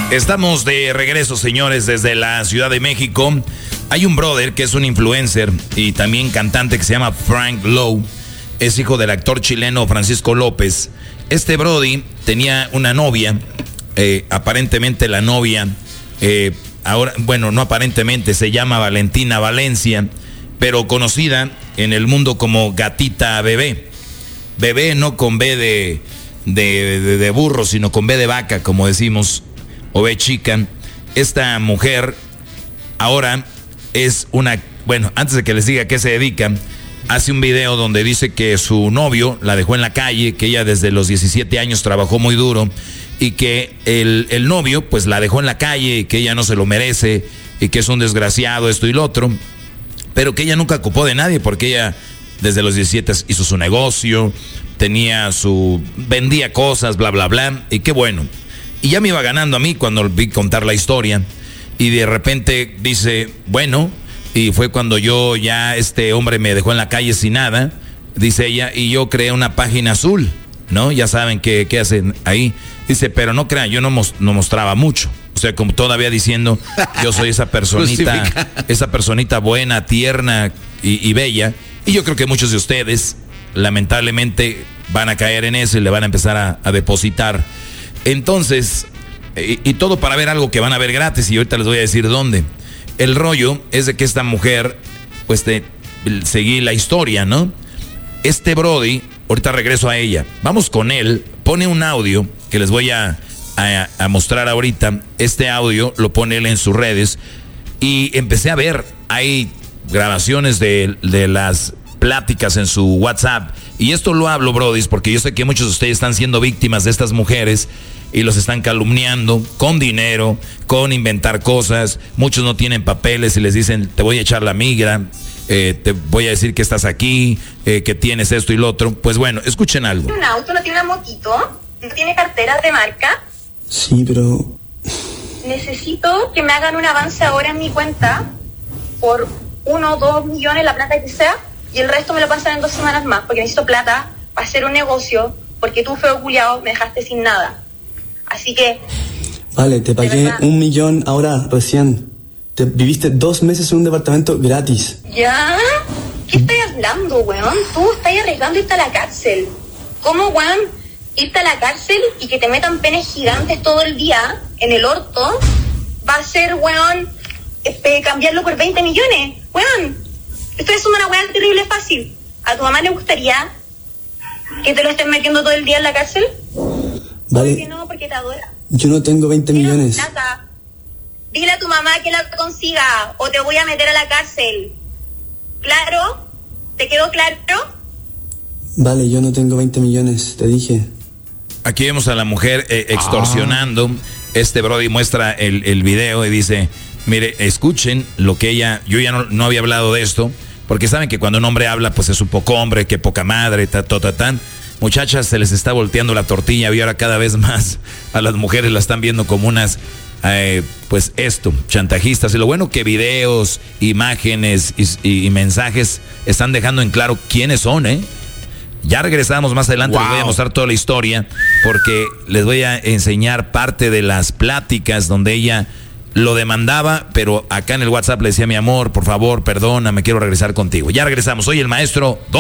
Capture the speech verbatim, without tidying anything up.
Estamos de regreso, señores, desde la Ciudad de México. Hay un brother que es un influencer y también cantante que se llama Frank Lowe. Es hijo del actor chileno Francisco López. Este brody tenía una novia, eh, aparentemente la novia, eh, ahora, bueno, no aparentemente, se llama Valentina Valencia, pero conocida en el mundo como Gatita Bebé. Bebé no con B de, de, de, de burro, sino con B de vaca, como decimos, o B chica. Esta mujer ahora es una, bueno, antes de que les diga a qué se dedica, hace un video donde dice que su novio la dejó en la calle, que ella desde los diecisiete años trabajó muy duro y que el, el novio pues la dejó en la calle y que ella no se lo merece y que es un desgraciado, esto y lo otro, pero que ella nunca ocupó de nadie porque ella desde los diecisiete hizo su negocio, tenía su, vendía cosas, bla, bla, bla, y qué bueno. Y ya me iba ganando a mí cuando vi contar la historia y de repente dice, bueno, y fue cuando yo ya, este hombre me dejó en la calle sin nada, dice ella, y yo creé una página azul, ¿no? Ya saben qué, qué hacen ahí. Dice, pero no crean, yo no, mos, no mostraba mucho. O sea, como todavía diciendo, yo soy esa personita, esa personita buena, tierna y, y bella. Y yo creo que muchos de ustedes, lamentablemente, van a caer en eso y le van a empezar a, a depositar. Entonces, y, y todo para ver algo que van a ver gratis, y ahorita les voy a decir dónde. El rollo es de que esta mujer, pues te, seguí la historia, ¿no? Este brody, ahorita regreso a ella, vamos con él, pone un audio que les voy a, a, a mostrar ahorita. Este audio lo pone él en sus redes y empecé a ver, hay grabaciones de, de las pláticas en su WhatsApp. Y esto lo hablo, brodis, porque yo sé que muchos de ustedes están siendo víctimas de estas mujeres y los están calumniando con dinero, con inventar cosas. Muchos no tienen papeles y les dicen, te voy a echar la migra, eh, te voy a decir que estás aquí, eh, que tienes esto y lo otro. Pues bueno, escuchen algo. ¿Un auto? ¿No tiene una motito? ¿No tiene cartera de marca? Sí, pero... Necesito que me hagan un avance ahora en mi cuenta por uno o dos millones, la plata que sea, y el resto me lo pasan en dos semanas más, porque necesito plata para hacer un negocio, porque tú, feo culiao, me dejaste sin nada. Así que... Vale, te pagué un millón ahora, recién. Te viviste dos meses en un departamento gratis. ¿Ya? ¿Qué estás hablando, weón? Tú estás arriesgando irte a la cárcel. ¿Cómo, weón? Irte a la cárcel y que te metan penes gigantes todo el día en el orto va a ser, weón, este, cambiarlo por veinte millones. Weón, esto es una weá terrible fácil. ¿A tu mamá le gustaría que te lo estén metiendo todo el día en la cárcel? Vale. ¿Por qué no? Porque te adora. Yo no tengo veinte millones. Plata. Dile a tu mamá que la consiga o te voy a meter a la cárcel. ¿Claro? ¿Te quedó claro? Vale, yo no tengo veinte millones, te dije. Aquí vemos a la mujer eh, extorsionando. Ah. Este brody muestra el, el video y dice, mire, escuchen lo que ella, yo ya no, no había hablado de esto, porque saben que cuando un hombre habla, pues es un poco hombre, que poca madre, ta, ta, ta, tan. Muchachas, se les está volteando la tortilla y ahora cada vez más a las mujeres la están viendo como unas, eh, pues esto, chantajistas. Y lo bueno que videos, imágenes y, y, y mensajes están dejando en claro quiénes son, ¿eh? Ya regresamos más adelante, wow. Les voy a mostrar toda la historia, porque les voy a enseñar parte de las pláticas donde ella lo demandaba, pero acá en el WhatsApp le decía, mi amor, por favor, perdona, me quiero regresar contigo. Ya regresamos, soy el maestro